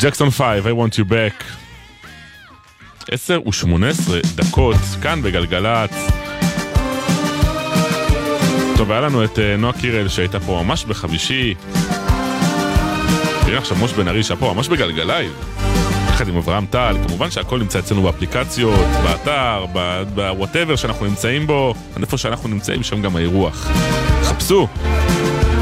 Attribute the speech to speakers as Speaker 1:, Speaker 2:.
Speaker 1: ג'קסון 5, I want you back. 10:18 כאן בגלגלת. טוב, היה לנו את נועה קירל שהייתה פה ממש בחמישי. תראי עכשיו מוש בן ארי שפה ממש בגלגלייב. יחד עם אברהם טל, כמובן שהכל נמצא אצלנו באפליקציות, באתר, בוואטאבר שאנחנו נמצאים בו, איפה שאנחנו נמצאים, שם גם האירוח. חפשו.